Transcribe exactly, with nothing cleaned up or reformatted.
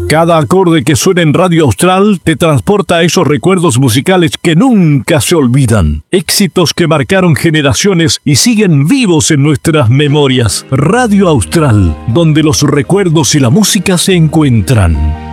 Cada acorde que suena en Radio Austral te transporta a esos recuerdos musicales que nunca se olvidan. Éxitos que marcaron generaciones y siguen vivos en nuestras memorias. Radio Austral, donde los recuerdos y la música se encuentran.